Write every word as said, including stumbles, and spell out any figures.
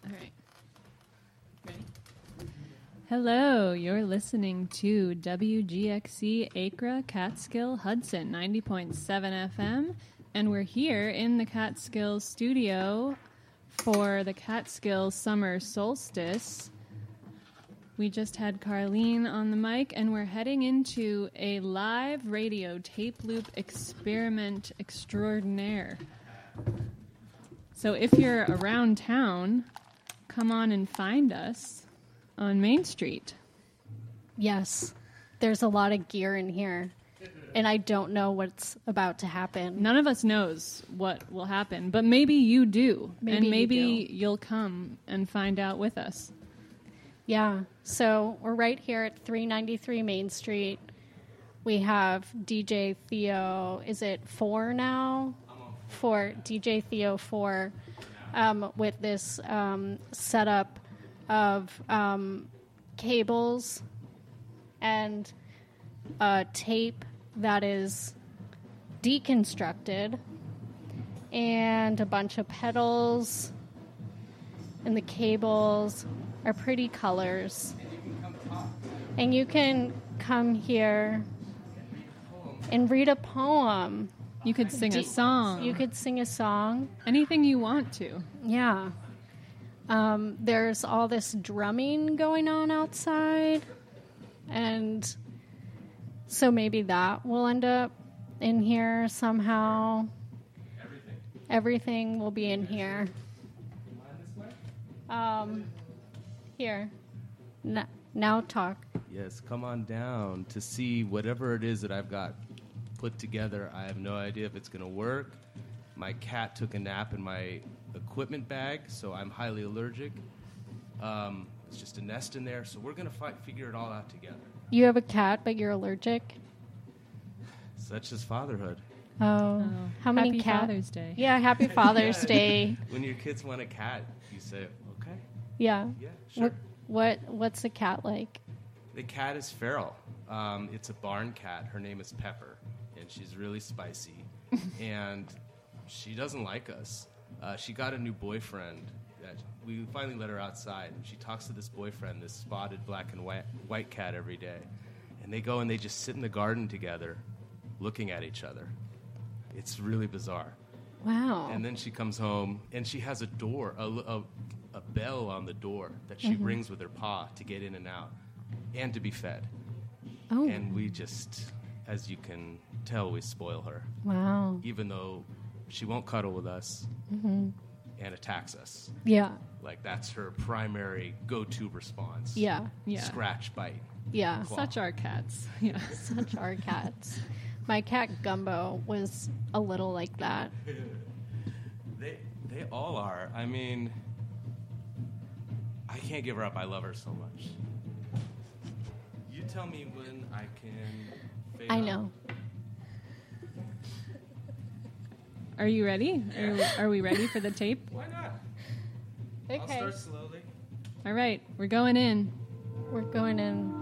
All right. Ready? Hello, you're listening to W G X C Acra Catskill Hudson ninety point seven F M, and we're here in the Catskill studio for the Catskill Summer Solstice. We just had Carlene on the mic, and we're heading into a live radio tape loop experiment extraordinaire. So if you're around town, come on and find us on Main Street. Yes, there's a lot of gear in here, and I don't know what's about to happen. None of us knows what will happen, but maybe you do, Maybe and you maybe do. you'll come and find out with us. Yeah, so we're right here at three ninety-three Main Street. We have D J Theo, is it four now? Four, D J Theo four, um, with this um, setup of um, cables and a tape that is deconstructed and a bunch of pedals, and the cables are pretty colors. And you can come here and read a poem. You could sing D- a song. You could sing a song. Anything you want to. Yeah. Um, there's all this drumming going on outside. And so maybe that will end up in here somehow. Everything. Everything will be in here. Um, here. N- now talk. Yes, come on down to see whatever it is that I've got put together. I have no idea if it's going to work. My cat took a nap in my equipment bag, so I'm highly allergic. Um, it's just a nest in there, so we're going to fi- figure it all out together. You have a cat, but you're allergic? Such is fatherhood. Oh. Oh, How many Happy cats? Father's Day. Yeah, happy Father's Day. When your kids want a cat, you say, okay, Yeah. yeah, sure. What, what What's a cat like? The cat is feral. Um, it's a barn cat. Her name is Pepper, and she's really spicy. And she doesn't like us. Uh, she got a new boyfriend. That we finally let her outside, and she talks to this boyfriend, this spotted black and white, white cat, every day. And they go and they just sit in the garden together, looking at each other. It's really bizarre. Wow. And then she comes home, and she has a door, a, a, a bell on the door that she Mm-hmm. rings with her paw to get in and out, and to be fed. Oh. And we just, as you can tell, we spoil her, Wow. even though she won't cuddle with us Mm-hmm. and attacks us. Yeah. Like, that's her primary go-to response. Yeah. Yeah. Scratch, bite. Yeah. Claw. Such are cats. Yeah. Such are cats. My cat Gumbo was a little like that. They, they all are. I mean, I can't give her up. I love her so much. You tell me when I can fade I out. know. Are you ready? Are, are we ready for the tape? Why not? Okay. I'll start slowly. All right, we're going in. We're going in.